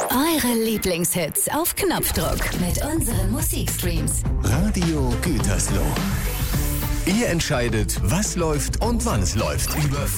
Eure Lieblingshits auf Knopfdruck mit unseren Musikstreams. Radio Gütersloh. Ihr entscheidet, was läuft und wann es läuft. Über